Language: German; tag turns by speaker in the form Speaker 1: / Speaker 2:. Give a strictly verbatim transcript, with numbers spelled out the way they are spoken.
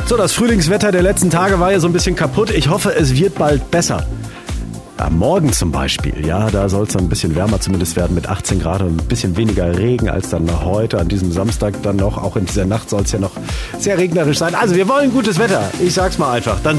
Speaker 1: So, das Frühlingswetter der letzten Tage war ja so ein bisschen kaputt. Ich hoffe, es wird bald besser. Ja, morgen zum Beispiel, ja, da soll es dann ein bisschen wärmer zumindest werden mit achtzehn Grad und ein bisschen weniger Regen als dann heute an diesem Samstag dann noch. Auch in dieser Nacht soll es ja noch sehr regnerisch sein. Also wir wollen gutes Wetter. Ich sag's mal einfach. Dann